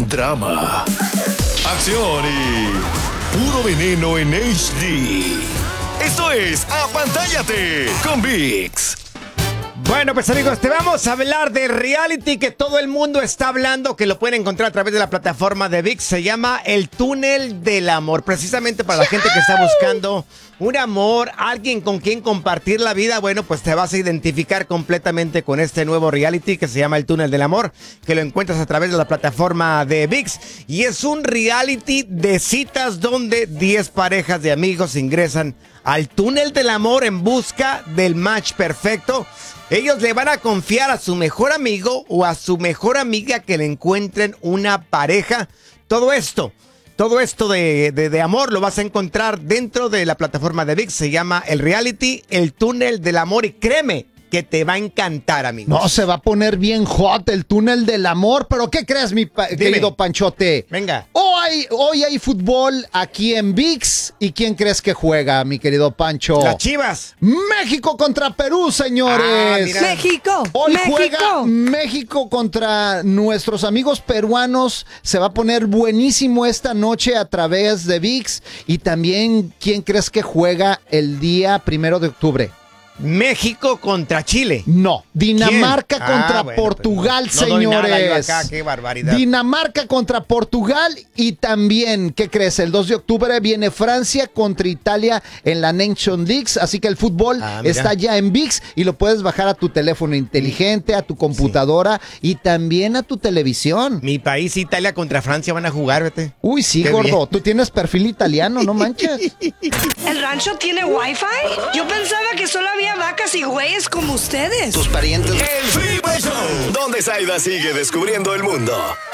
drama, acción y puro veneno en HD. Esto es Apantállate con VIX. Bueno, pues amigos, te vamos a hablar de reality que todo el mundo está hablando, que lo pueden encontrar a través de la plataforma de VIX. Se llama El Túnel del Amor. Precisamente para la gente que está buscando un amor, alguien con quien compartir la vida, bueno, pues te vas a identificar completamente con este nuevo reality que se llama El Túnel del Amor, que lo encuentras a través de la plataforma de VIX. Y es un reality de citas donde 10 parejas de amigos ingresan al túnel del amor en busca del match perfecto. Ellos le van a confiar a su mejor amigo o a su mejor amiga que le encuentren una pareja. Todo esto de amor lo vas a encontrar dentro de la plataforma de VIX. Se llama el reality El Túnel del Amor y créeme que te va a encantar, amigos. No, se va a poner bien hot el túnel del amor, pero ¿qué crees, querido Panchote? Venga. Hoy hay fútbol aquí en VIX. ¿Y quién crees que juega, mi querido Pancho? Las Chivas. México contra Perú, señores. México. Hoy México. juega México contra nuestros amigos peruanos. Se va a poner buenísimo esta noche a través de VIX. Y también, ¿quién crees que juega el día 1 de octubre? México contra Chile. No, Dinamarca ¿Quién? contra Bueno, Portugal, pues no doy señores. nada yo acá, qué barbaridad. Dinamarca contra Portugal y también, ¿qué crees? El 2 de octubre viene Francia contra Italia en la Nation League, así que el fútbol está ya en VIX y lo puedes bajar a tu teléfono inteligente, a tu computadora y también a tu televisión. Mi país, Italia contra Francia van a jugar, vete. Uy, sí, Qué gordo, bien. tú tienes perfil italiano, no manches. ¿El rancho tiene wifi? Yo pensaba que solo había vacas y güeyes como ustedes. Tus parientes. El Freeway Show, donde Zaida sigue descubriendo el mundo.